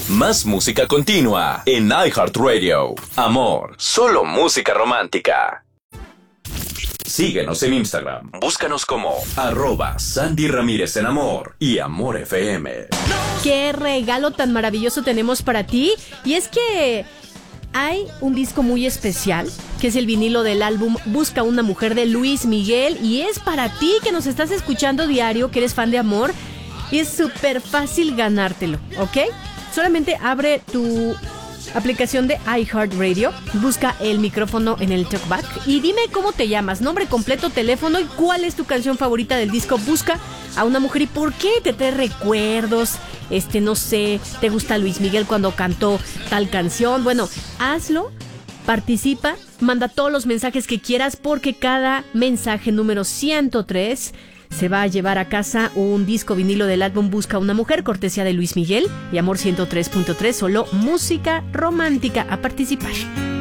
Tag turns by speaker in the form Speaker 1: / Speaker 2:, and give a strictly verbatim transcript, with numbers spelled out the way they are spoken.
Speaker 1: Más música continua en iHeartRadio. Amor, solo música romántica. Síguenos en Instagram. Búscanos como arroba Sandy Ramírez en Amor y Amor F M.
Speaker 2: Qué regalo tan maravilloso tenemos para ti. Y es que hay un disco muy especial, que es el vinilo del álbum Busca una mujer de Luis Miguel. Y es para ti que nos estás escuchando diario, que eres fan de Amor. Y es súper fácil ganártelo, ¿ok? Solamente abre tu aplicación de iHeartRadio, busca el micrófono en el talkback y dime cómo te llamas, nombre completo, teléfono y cuál es tu canción favorita del disco Busca a una mujer y por qué te trae recuerdos, este, no sé, te gusta Luis Miguel cuando cantó tal canción. Bueno, hazlo, participa, manda todos los mensajes que quieras porque cada mensaje número ciento tres se va a llevar a casa un disco vinilo del álbum Busca una mujer, cortesía de Luis Miguel y Amor ciento tres punto tres, solo música romántica. A participar.